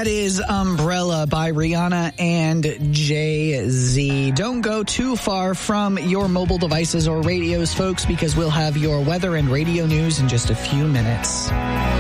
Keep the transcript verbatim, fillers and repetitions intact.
That is Umbrella by Rihanna and Jay-Z. Don't go too far from your mobile devices or radios, folks, because we'll have your weather and radio news in just a few minutes.